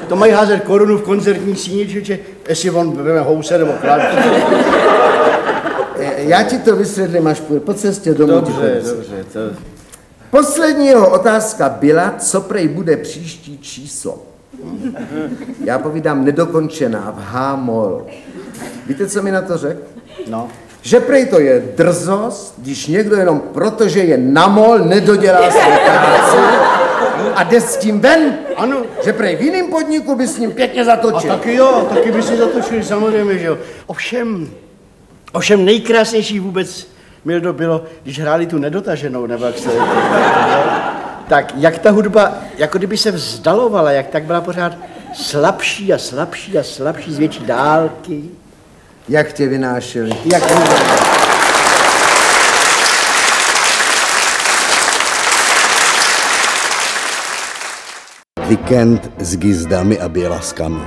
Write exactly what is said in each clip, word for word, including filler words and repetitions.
to mají házet korunu v koncertní síni, čiže jestli on veme house nebo klávky. Já ti to vysvětlím až po cestě domů. Dobře, dobře. To... Poslední jeho otázka byla, co prej bude příští číslo. Já povídám nedokončená v H-moll. Víte, co mi na to řekl? No. Že prej to je drzost, když někdo jenom proto, že je na mol, nedodělá svou práci a jde s tím ven. Ano. Že prej v jiném podniku by s ním pěkně zatočil. A taky jo, taky by si zatočili, samozřejmě, že jo. Ovšem, ovšem nejkrásnější vůbec, Mildo, bylo, když hráli tu nedotaženou, nebo jak se... Tak jak ta hudba, jako kdyby se vzdalovala, jak tak byla pořád slabší a slabší a slabší z větší dálky. Jak tě vynášeli? Jak Víkend s gizdami a bělaskami.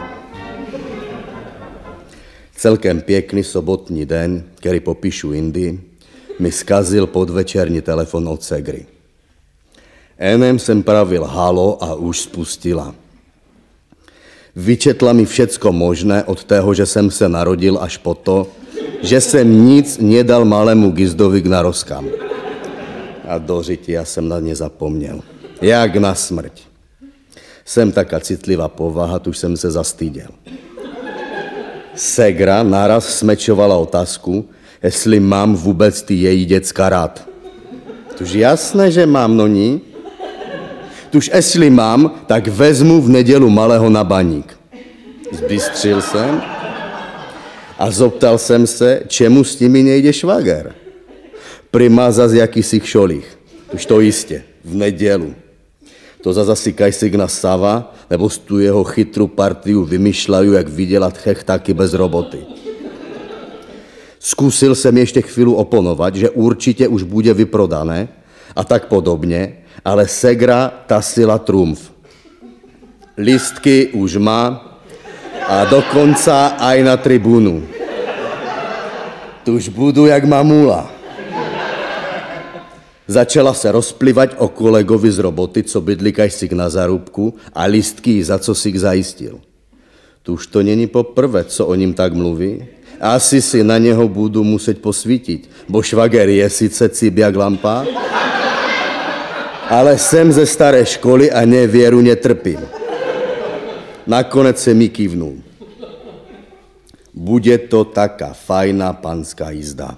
Celkem pěkný sobotní den, který popíšu jindy, mi zkazil podvečerní telefon od segry. Enem jsem pravil halo a už spustila. Vyčetla mi všecko možné od toho, že jsem se narodil, až po to, že jsem nic nedal malému gizdovi k narozkám. A do žitia jsem na ně zapomněl. Jak na smrť. Jsem taká citlivá povaha, tuž jsem se zastyděl. Segra naraz smečovala otázku, jestli mám vůbec ty její děcka rád. Tuž jasné, že mám, no ní. Tuž jestli mám, tak vezmu v nedělu malého na baník. Zbystřil jsem a zoptal jsem se, čemu s nimi nejde švager. Prima zas jakýsi kšolích. Tuž to jistě, v nedělu. To zas asi kajsigna Sava, nebo z tu jeho chytrou partiu vymýšľajú, jak vydělat chechtáky bez roboty. Zkusil jsem ještě chvíli oponovat, že určitě už bude vyprodané a tak podobně, ale segra tasila trumf. Listky už má a dokonca aj na tribunu. Tuž budu jak mamula. Začala se rozplivať o kolegovi z roboty, co bydlí kajsik na zarubku a listky za co si zajistil. Tuž to není poprvé, co o ním tak mluví. Asi si na něho budu muset posvítit, bo švager je sice cib jak lampa, ale jsem ze staré školy a nevěru netrpím. Nakonec se mi kývnul. Bude to taká fajná panská jízda.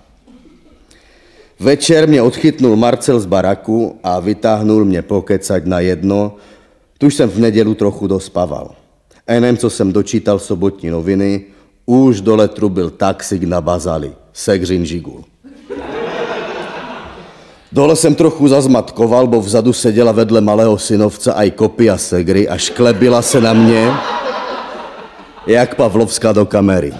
Večer mě odchytnul Marcel z baraku a vytáhnul mě pokecať na jedno, tuž jsem v nedělu trochu dospaval. Enem, co jsem dočítal sobotní noviny, už dole trubil taxík na bazali, Segřin Žigul. Dole jsem trochu zazmatkoval, bo vzadu seděla vedle malého synovce aj kopia segry a šklebila se na mě, jak Pavlovská do kamery.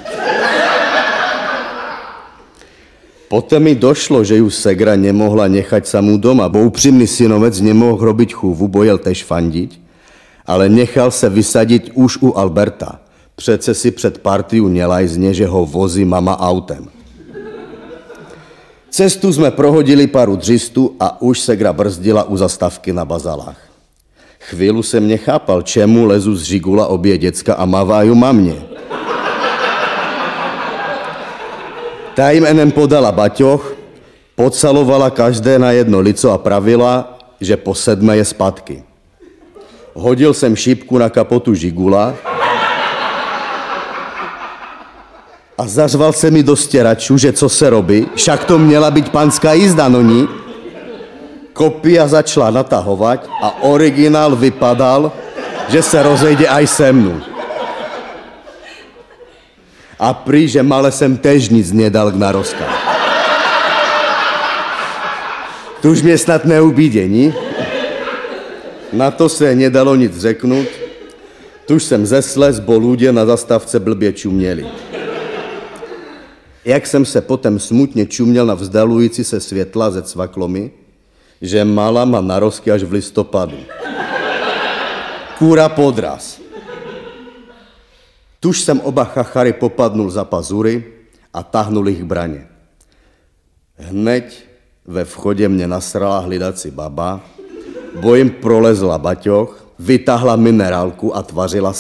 Potom mi došlo, že ju segra nemohla nechať samú doma, bo upřímný synovec nemohl robiť chůvu, bo jel tež fandiť, ale nechal se vysadit už u Alberta. Přece si před partiu nelajzne, že ho vozí mama autem. Cestu jsme prohodili paru dřistu a už segra brzdila u zastávky na bazalách. Chvílu jsem nechápal, čemu lezu z Žigula obě děcka a maváju mamě. Ta jim enem podala baťoch, pocalovala každé na jedno lico a pravila, že po sedmé je zpátky. Hodil jsem šípku na kapotu Žigula a zařval se mi do stěračů, že co se robí, však to měla být panská jízda, no ní. Kopia začala natahovat a originál vypadal, že se rozejde aj se mnou. A prý, že male jsem tež nic nedal k narozkám. Tuž mě snad neubídění. Na to se nedalo nic řeknout. Tuž jsem zeslez, bo ľudia na zastávce blbě čuměli. Jak jsem se potom smutně čuměl na vzdalující se světla ze cvaklomy, že mala má narozky až v listopadu. Kůra podraz. Tuž jsem oba chachary popadnul za pazury a tahnul ich k braně. Hneď ve vchodě mě nasrala hlídací baba, bo jim prolezla baťoch, vytáhla minerálku a tvařila